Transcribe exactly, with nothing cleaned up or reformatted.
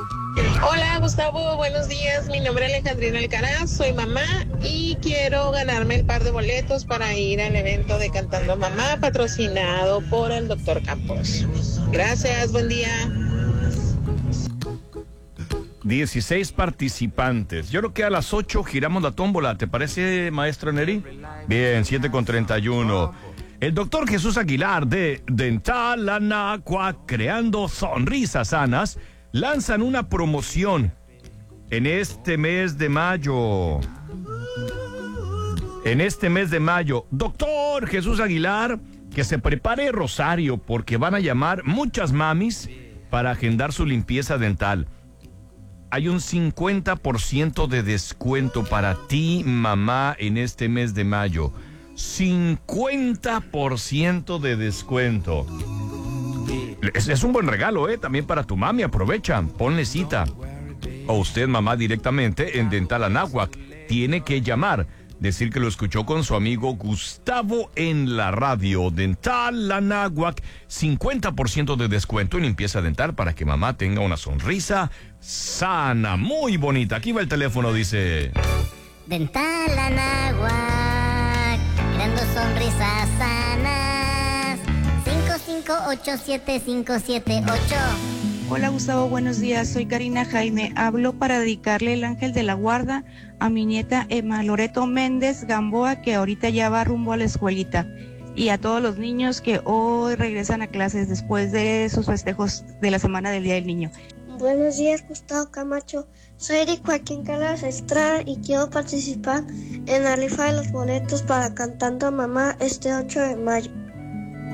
Hola Gustavo, buenos días. Mi nombre es Alejandrina Alcaraz, soy mamá y quiero ganarme el par de boletos para ir al evento de Cantando Mamá, patrocinado por el doctor Campos. Gracias, buen día. dieciséis participantes. Yo creo que a las ocho giramos la tómbola. ¿Te parece, maestra Neri? Bien, siete con treinta y uno. El doctor Jesús Aguilar de Dental Anáhuac, creando sonrisas sanas, lanzan una promoción en este mes de mayo. En este mes de mayo. Doctor Jesús Aguilar, que se prepare Rosario porque van a llamar muchas mamis para agendar su limpieza dental. Hay un cincuenta por ciento de descuento para ti, mamá, en este mes de mayo. cincuenta por ciento de descuento. Es, es un buen regalo, ¿eh? También para tu mami, aprovecha, ponle cita. O usted, mamá, directamente en Dental Anáhuac. Tiene que llamar, decir que lo escuchó con su amigo Gustavo en la radio. Dental Anáhuac, cincuenta por ciento de descuento en limpieza dental para que mamá tenga una sonrisa sana, muy bonita. Aquí va el teléfono, dice... Dental Anáhuac, creando sonrisas sanas. cinco cinco ocho siete cinco siete ocho. Hola Gustavo, buenos días, soy Karina Jaime. Hablo para dedicarle el ángel de la guarda a mi nieta Emma Loreto Méndez Gamboa, que ahorita ya va rumbo a la escuelita, y a todos los niños que hoy regresan a clases después de sus festejos de la Semana del Día del Niño. Buenos días, Gustavo Camacho. Soy Eric Joaquín Calas Estrada y quiero participar en la rifa de los boletos para Cantando Mamá este ocho de mayo.